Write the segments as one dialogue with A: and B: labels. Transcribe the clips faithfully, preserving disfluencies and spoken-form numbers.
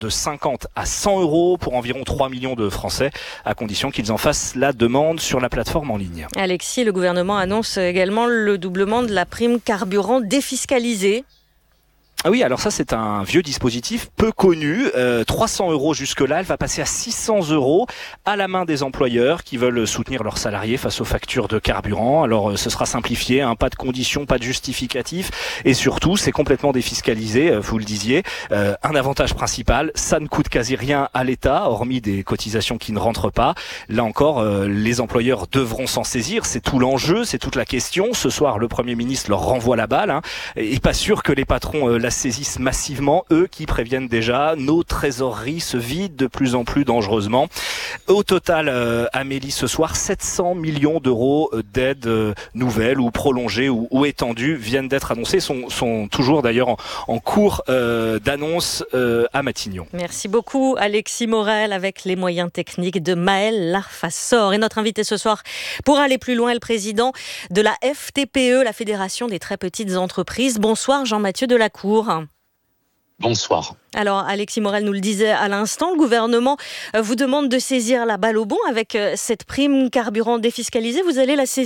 A: de cinquante à cent euros pour environ trois millions de Français, à condition qu'ils en fassent la demande sur la plateforme en ligne.
B: Alexis, le gouvernement annonce également le doublement de la prime carburant défiscalisée.
A: Ah oui, alors ça c'est un vieux dispositif peu connu, euh, trois cents euros jusque-là, elle va passer à six cents euros à la main des employeurs qui veulent soutenir leurs salariés face aux factures de carburant. Alors ce sera simplifié, hein, pas de conditions, pas de justificatif et surtout c'est complètement défiscalisé, vous le disiez. Euh, un avantage principal, ça ne coûte quasi rien à l'État, hormis des cotisations qui ne rentrent pas. Là encore, euh, les employeurs devront s'en saisir, c'est tout l'enjeu, c'est toute la question. Ce soir, le Premier ministre leur renvoie la balle, hein, et pas sûr que les patrons euh, la saisissent massivement, eux qui préviennent déjà, nos trésoreries se vident de plus en plus dangereusement. Au total, euh, Amélie, ce soir, sept cents millions d'euros d'aides euh, nouvelles ou prolongées ou, ou étendues viennent d'être annoncées, sont, sont toujours d'ailleurs en, en cours euh, d'annonce euh, à Matignon.
B: Merci beaucoup Alexis Morel avec les moyens techniques de Maël Larfassor. Et notre invité ce soir, pour aller plus loin, est le président de la F T P E, la Fédération des très petites entreprises. Bonsoir Jean-Mathieu Delacour.
C: Bonsoir.
B: Alors, Alexis Morel nous le disait à l'instant, le gouvernement vous demande de saisir la balle au bond avec cette prime carburant défiscalisée. Vous allez la saisir ?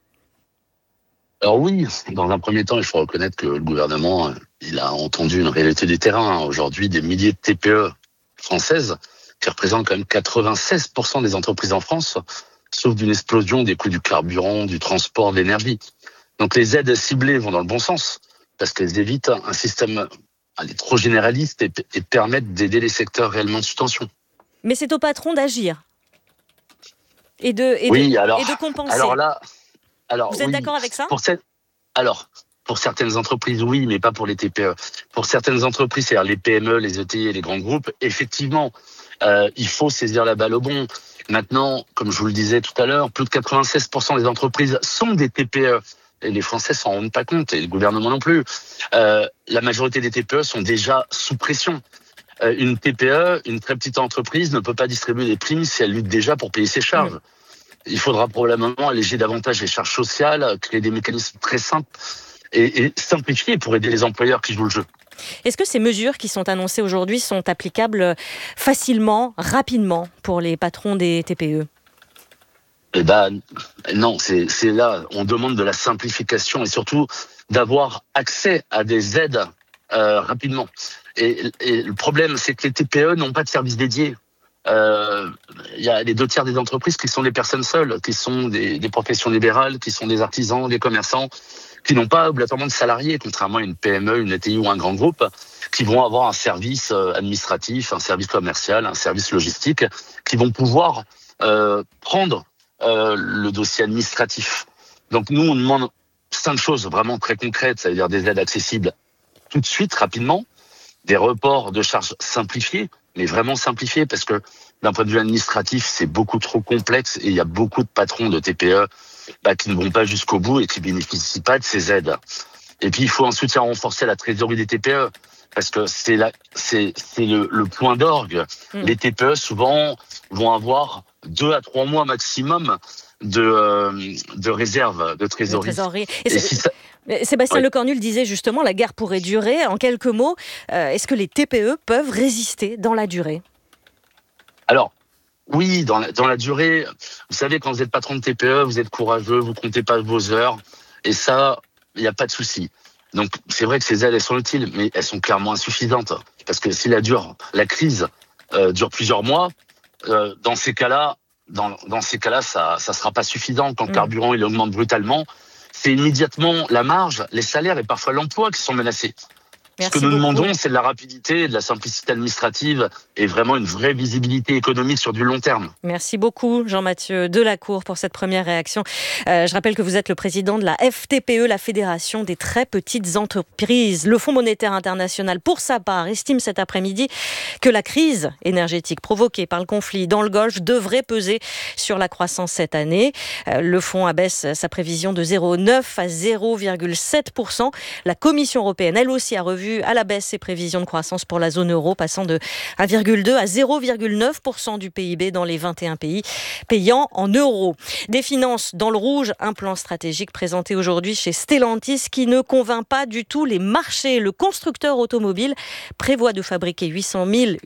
C: Alors oui, dans un premier temps, il faut reconnaître que le gouvernement, il a entendu une réalité du terrain. Aujourd'hui, des milliers de T P E françaises, qui représentent quand même quatre-vingt-seize pour cent des entreprises en France, souffrent d'une explosion des coûts du carburant, du transport, de l'énergie. Donc les aides ciblées vont dans le bon sens, parce qu'elles évitent un système elle est trop généraliste et, et permettre d'aider les secteurs réellement sous tension.
B: Mais c'est au patron d'agir et de, et
C: oui,
B: de,
C: alors,
B: et de compenser.
C: Alors là, alors,
B: Vous êtes
C: oui,
B: d'accord avec ça ?
C: pour cette, Alors, pour certaines entreprises, oui, mais pas pour les T P E. Pour certaines entreprises, c'est-à-dire les P M E, les E T I et les grands groupes, effectivement, euh, il faut saisir la balle au bon. Maintenant, comme je vous le disais tout à l'heure, plus de quatre-vingt-seize pour cent des entreprises sont des T P E. Et les Français s'en rendent pas compte, et le gouvernement non plus. Euh, la majorité des T P E sont déjà sous pression. Euh, une T P E, une très petite entreprise, ne peut pas distribuer des primes si elle lutte déjà pour payer ses charges. Mmh. Il faudra probablement alléger davantage les charges sociales, créer des mécanismes très simples et, et simplifier pour aider les employeurs qui jouent le jeu.
B: Est-ce que ces mesures qui sont annoncées aujourd'hui sont applicables facilement, rapidement pour les patrons des T P E ?
C: Eh ben non, c'est, c'est là, on demande de la simplification et surtout d'avoir accès à des aides euh, rapidement. Et, et le problème, c'est que les T P E n'ont pas de service dédié. Il euh, y a les deux tiers des entreprises qui sont des personnes seules, qui sont des, des professions libérales, qui sont des artisans, des commerçants, qui n'ont pas obligatoirement de salariés, contrairement à une P M E, une E T I ou un grand groupe, qui vont avoir un service administratif, un service commercial, un service logistique, qui vont pouvoir euh, prendre Euh, le dossier administratif. Donc nous, on demande cinq choses vraiment très concrètes, c'est-à-dire des aides accessibles tout de suite, rapidement, des reports de charges simplifiés, mais vraiment simplifiés, parce que d'un point de vue administratif, c'est beaucoup trop complexe et il y a beaucoup de patrons de T P E bah, qui ne vont pas jusqu'au bout et qui bénéficient pas de ces aides. Et puis, il faut un soutien renforcé à la trésorerie des T P E, parce que c'est, la, c'est, c'est le, le point d'orgue. Mmh. Les T P E, souvent, vont avoir deux à trois mois maximum de, euh, de réserve, de trésorerie.
B: De trésorerie. Et
C: Et
B: c'est...
C: si ça...
B: Sébastien ouais. Lecornu disait justement, la guerre pourrait durer. En quelques mots, euh, est-ce que les T P E peuvent résister dans la durée ?
C: Alors, oui, dans la, dans la durée. Vous savez, quand vous êtes patron de T P E, vous êtes courageux, vous comptez pas vos heures. Et ça, il n'y a pas de souci. Donc, c'est vrai que ces aides, elles sont utiles, mais elles sont clairement insuffisantes. Parce que si la, dure, la crise euh, dure plusieurs mois, euh, dans ces cas-là, dans, dans ces cas-là, ça ça sera pas suffisant. Quand le carburant il augmente brutalement, c'est immédiatement la marge, les salaires et parfois l'emploi qui sont menacés.
B: Merci
C: Ce que nous
B: beaucoup.
C: demandons, c'est de la rapidité, de la simplicité administrative et vraiment une vraie visibilité économique sur du long terme.
B: Merci beaucoup, Jean-Mathieu Delacour, pour cette première réaction. Euh, je rappelle que vous êtes le président de la F T P E, la Fédération des très petites entreprises. Le Fonds monétaire international, pour sa part, estime cet après-midi que la crise énergétique provoquée par le conflit dans le Golfe devrait peser sur la croissance cette année. Euh, le fonds abaisse sa prévision de zéro virgule neuf à zéro virgule sept pour cent. La Commission européenne, elle aussi, a revu revu à la baisse ses prévisions de croissance pour la zone euro, passant de un virgule deux à zéro virgule neuf pour cent du P I B dans les vingt et un pays payant en euros. Des finances dans le rouge, un plan stratégique présenté aujourd'hui chez Stellantis qui ne convainc pas du tout les marchés. Le constructeur automobile prévoit de fabriquer huit cent mille